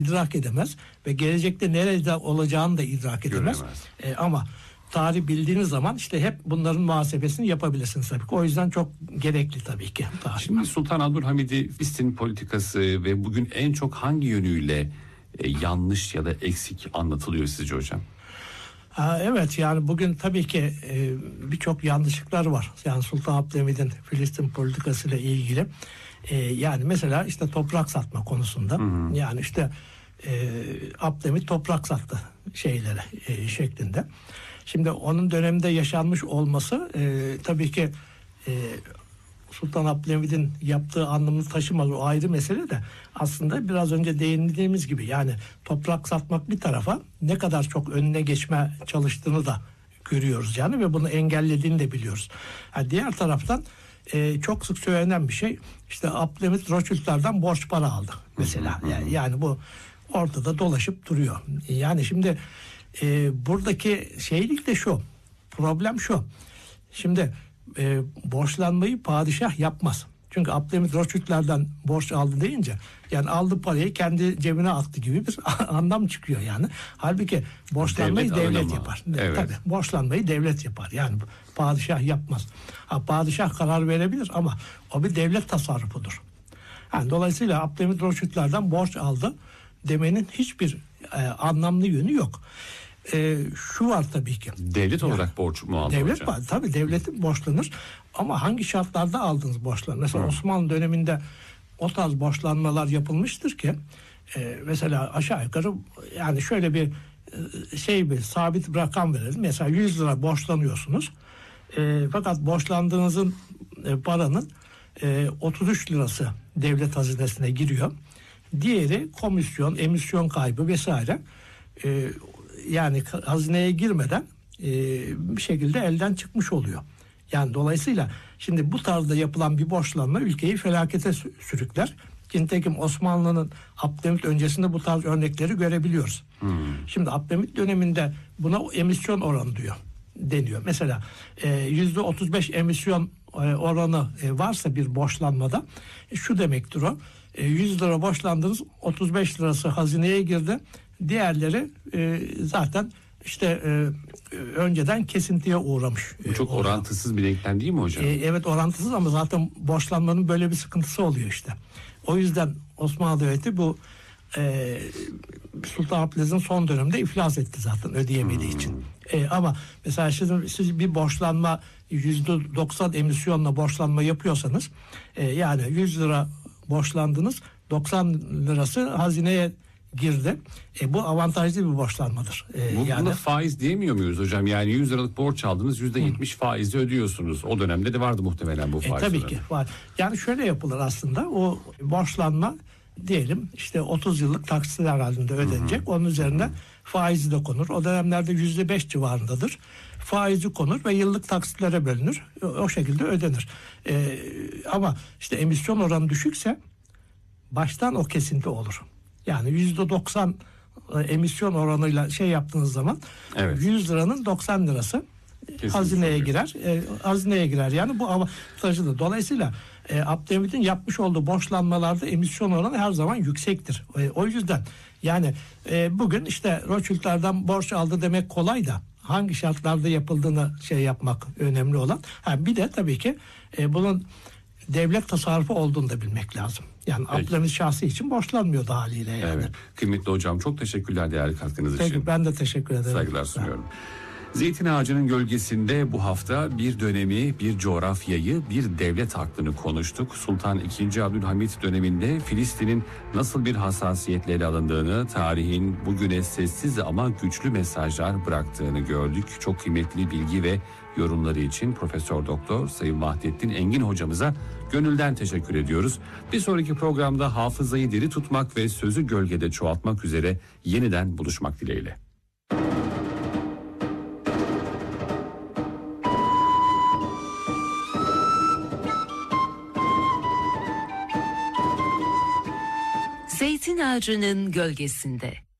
idrak edemez ve gelecekte nerede olacağını da idrak edemez. Ama tarih bildiğiniz zaman işte hep bunların muhasebesini yapabilirsiniz tabii ki. O yüzden çok gerekli tabii ki. Şimdi Sultan Abdülhamid'i Filistin politikası ve bugün en çok hangi yönüyle yanlış ya da eksik anlatılıyor sizce hocam? Evet, yani bugün tabii ki birçok yanlışlıklar var. Yani Sultan Abdülhamid'in Filistin politikasıyla ilgili. Yani mesela işte toprak satma konusunda. Yani işte Abdülhamid toprak sattı şeylere şeklinde. Şimdi onun döneminde yaşanmış olması tabii ki Sultan Abdülhamid'in yaptığı anlamını taşımaz, o ayrı mesele de aslında biraz önce değindiğimiz gibi yani toprak satmak bir tarafa ne kadar çok önüne geçme çalıştığını da görüyoruz yani ve bunu engellediğini de biliyoruz. Yani diğer taraftan çok sık söylenen bir şey işte Abdülhamid Rothschild'lerden borç para aldı mesela. Yani bu ortada dolaşıp duruyor. Yani şimdi buradaki şeylik de şu, problem şu. Şimdi borçlanmayı padişah yapmaz. Çünkü Abdülhamid Rothschild'lerden borç aldı deyince yani aldı parayı kendi cebine attı gibi bir anlam çıkıyor yani. Halbuki borçlanmayı devlet yapar. Evet. Tabii borçlanmayı devlet yapar. Yani padişah yapmaz. Padişah karar verebilir ama o bir devlet tasarrufudur. Yani dolayısıyla Abdülhamid Rothschild'lerden borç aldı demenin hiçbir anlamlı yönü yok. Şu var tabii ki. Devlet olarak borç mu aldı devlet hocam? Tabii devletin borçlanır ama hangi şartlarda aldığınız borçlar? Mesela Osmanlı döneminde o tarz borçlanmalar yapılmıştır ki mesela aşağı yukarı yani şöyle bir bir sabit bir rakam verelim. Mesela 100 lira borçlanıyorsunuz. Fakat borçlandığınızın paranın 33 lirası devlet hazinesine giriyor. Diğeri komisyon, emisyon kaybı vesaire. Yani hazineye girmeden bir şekilde elden çıkmış oluyor. Yani dolayısıyla şimdi bu tarzda yapılan bir borçlanma ülkeyi felakete sürükler. Nitekim Osmanlı'nın Abdülhamid öncesinde bu tarz örnekleri görebiliyoruz. Şimdi Abdülhamid döneminde buna emisyon oranı deniyor. Mesela %35 emisyon oranı varsa bir borçlanmada şu demektir o. 100 lira borçlandınız, 35 lirası hazineye girdi. Diğerleri zaten işte önceden kesintiye uğramış. Bu çok orantısız bir denklem değil mi hocam? Evet, orantısız ama zaten borçlanmanın böyle bir sıkıntısı oluyor işte. O yüzden Osmanlı Devleti bu Sultan Abdülaziz'in son döneminde iflas etti zaten ödeyemediği için. Ama mesela siz bir borçlanma %90 emisyonla borçlanma yapıyorsanız yani 100 lira borçlandınız, 90 lirası hazineye girdi. Bu avantajlı bir borçlanmadır. Buna faiz diyemiyor muyuz hocam? Yani 100 liralık borç aldınız, %70 faizle ödüyorsunuz. O dönemde de vardı muhtemelen bu faiz. Tabii ki var. Yani şöyle yapılır aslında, o borçlanma diyelim işte 30 yıllık taksitler halinde ödenecek. Onun üzerine faizi de konur. O dönemlerde %5 civarındadır. Faizi konur ve yıllık taksitlere bölünür. O şekilde ödenir. Ama işte emisyon oranı düşükse baştan o kesinti olur. Yani %90 emisyon oranıyla yaptığınız zaman 100 liranın 90 lirası hazineye girer. Hazineye girer. Yani bu avantajıdır. Dolayısıyla Abdülhamid'in yapmış olduğu borçlanmalarda emisyon oranı her zaman yüksektir. O yüzden yani bugün işte Rothschild'lerden borç aldı demek kolay da hangi şartlarda yapıldığını yapmak önemli olan. Bir de tabii ki bunun devlet tasarrufu olduğunu da bilmek lazım. Yani Abdülhamid şahsi için borçlanmıyordu haliyle yani. Evet. Kıymetli hocam, çok teşekkürler değerli katkınız için. Ben de teşekkür ederim. Saygılar sunuyorum. Zeytin ağacının gölgesinde bu hafta bir dönemi, bir coğrafyayı, bir devlet aklını konuştuk. Sultan II. Abdülhamit döneminde Filistin'in nasıl bir hassasiyetle ele alındığını, tarihin bugüne sessiz ama güçlü mesajlar bıraktığını gördük. Çok kıymetli bilgi ve yorumları için Profesör Doktor Sayın Vahdettin Engin hocamıza gönülden teşekkür ediyoruz. Bir sonraki programda hafızayı diri tutmak ve sözü gölgede çoğaltmak üzere yeniden buluşmak dileğiyle. Zeytin ağacının gölgesinde.